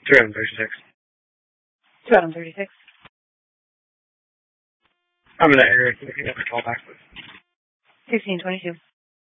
336. 236. I'm in that area. Can you get the call back, please? 1622.